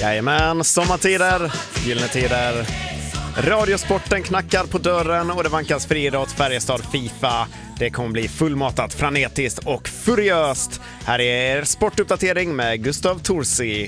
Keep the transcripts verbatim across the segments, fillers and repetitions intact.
Jajamän, sommartider, gyllene tider. Radiosporten knackar på dörren och det vankas friidrott, Färjestad, FIFA. Det kommer bli fullmatat, frenetiskt och furiöst. Här är er sportuppdatering med Gustav Torsi.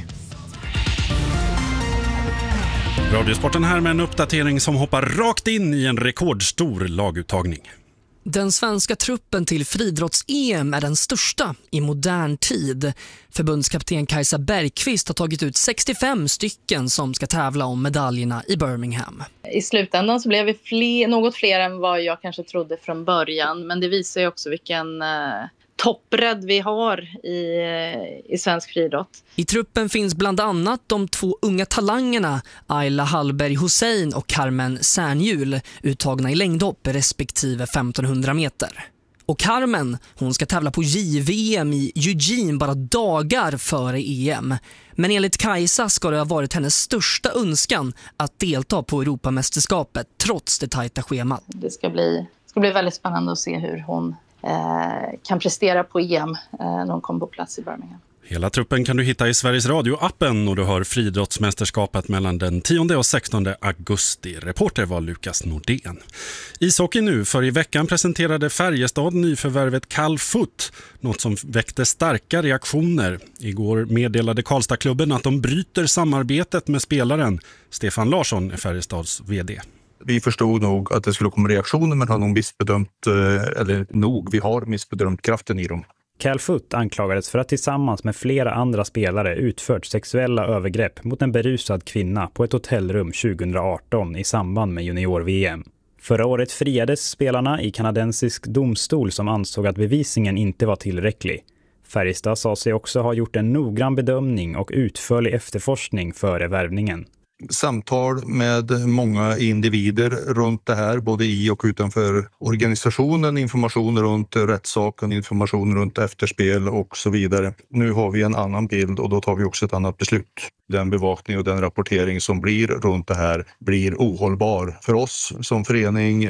Radiosporten här med en uppdatering som hoppar rakt in i en rekordstor laguttagning. Den svenska truppen till friidrotts-E M är den största i modern tid. Förbundskapten Kajsa Bergqvist har tagit ut sextiofem stycken som ska tävla om medaljerna i Birmingham. I slutändan så blev vi fler, något fler än vad jag kanske trodde från början. Men det visar ju också vilken eh, toppbredd vi har i, eh, i svensk friidrott. I truppen finns bland annat de två unga talangerna Ayla Hallberg Hussein och Carmen Särnjul, uttagna i längdhopp respektive femtonhundra meter. Och Carmen, hon ska tävla på J V M i Eugene bara dagar före E M. Men enligt Kajsa ska det ha varit hennes största önskan att delta på Europamästerskapet trots det tajta schemat. Det ska bli, ska bli väldigt spännande att se hur hon eh, kan prestera på E M eh, när hon kommer på plats i Birmingham. Hela truppen kan du hitta i Sveriges Radio-appen och du hör friidrottsmästerskapet mellan den tionde och sextonde augusti. Reporter var Lukas Nordén. Ishockey nu, för i veckan presenterade Färjestad nyförvärvet Cal Foot, något som väckte starka reaktioner. Igår meddelade Karlstadklubben att de bryter samarbetet med spelaren. Stefan Larsson är Färjestads vd. Vi förstod nog att det skulle komma reaktioner, men har nog missbedömt, eller nog, vi har missbedömt kraften i dem. Cal Foot anklagades för att tillsammans med flera andra spelare utfört sexuella övergrepp mot en berusad kvinna på ett hotellrum tjugoarton i samband med junior-V M. Förra året friades spelarna i kanadensisk domstol som ansåg att bevisningen inte var tillräcklig. Färjestad sa sig också ha gjort en noggrann bedömning och utförlig efterforskning före värvningen. Samtal med många individer runt det här, både i och utanför organisationen, information runt rättssaken, information runt efterspel och så vidare. Nu har vi en annan bild och då tar vi också ett annat beslut. Den bevakning och den rapportering som blir runt det här blir ohållbar för oss som förening,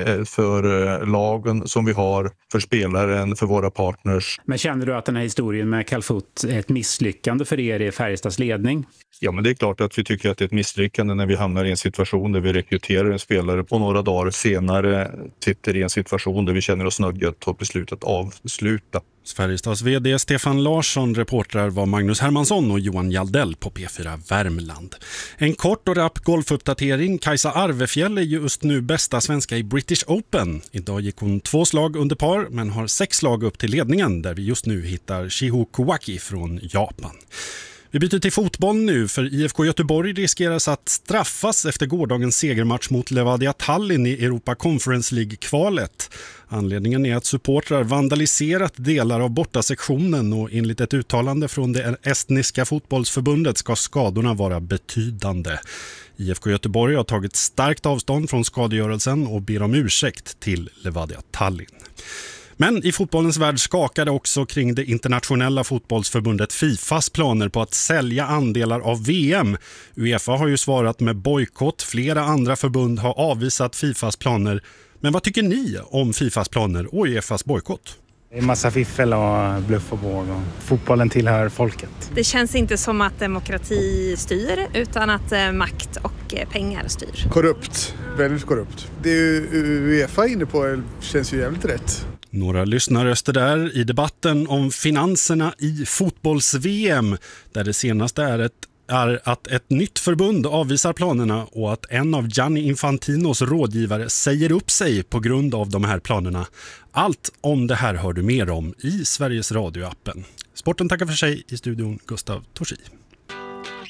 för lagen som vi har, för spelaren, för våra partners. Men känner du att den här historien med Cal Foot är ett misslyckande för er i Färjestads ledning? Ja, men det är klart att vi tycker att det är ett misslyckande när vi hamnar i en situation där vi rekryterar en spelare på några dagar senare sitter i en situation där vi känner oss nödgade att ta beslutet avsluta. Färjestads vd Stefan Larsson, reportrar var Magnus Hermansson och Johan Jaldell på P fyra Värmland. En kort och rapp golfuppdatering. Kajsa Arvefjäll är just nu bästa svenska i British Open. Idag gick hon två slag under par men har sex slag upp till ledningen där vi just nu hittar Shiho Kowaki från Japan. Vi byter till fotboll nu, för I F K Göteborg riskeras att straffas efter gårdagens segermatch mot Levadia Tallinn i Europa Conference League-kvalet. Anledningen är att supportrar vandaliserat delar av bortasektionen och enligt ett uttalande från det estniska fotbollsförbundet ska skadorna vara betydande. I F K Göteborg har tagit starkt avstånd från skadegörelsen och ber om ursäkt till Levadia Tallinn. Men i fotbollens värld skakade också kring det internationella fotbollsförbundet FIFAs planer på att sälja andelar av V M. UEFA har ju svarat med bojkott. Flera andra förbund har avvisat FIFAs planer. Men vad tycker ni om FIFAs planer och UEFAs bojkott? Det är massa fiffel och bluff och båg och fotbollen tillhör folket. Det känns inte som att demokrati styr utan att makt och pengar styr. Korrupt, väldigt korrupt. Det är ju UEFA inne på, känns ju jävligt rätt. Några lyssnarröster där i debatten om finanserna i fotbolls-V M, där det senaste är, ett, är att ett nytt förbund avvisar planerna och att en av Gianni Infantinos rådgivare säger upp sig på grund av de här planerna. Allt om det här hör du mer om i Sveriges Radio-appen. Sporten tackar för sig, i studion Gustav Torsi.